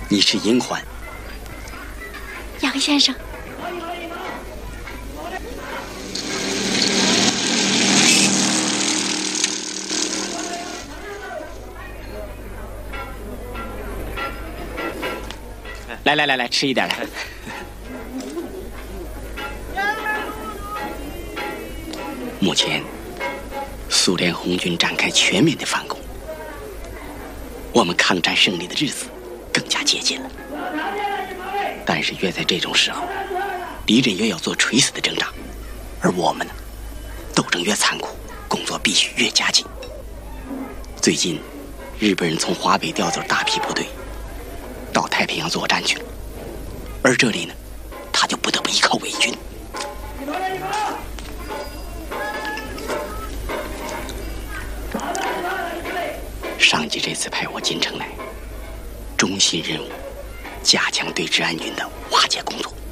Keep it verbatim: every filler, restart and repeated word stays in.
你是银环。 杨先生。 来来来来，吃一点来。目前，苏联红军展开全面的反攻，我们抗战胜利的日子更加接近了。但是越在这种时候，敌人越要做垂死的挣扎，而我们呢，斗争越残酷，工作必须越加紧。最近，日本人从华北调走大批部队，到太平洋作战去了，而这里呢，他就不得不依靠伪军。上级这次派我进城来，中心任务加强对治安军的瓦解工作。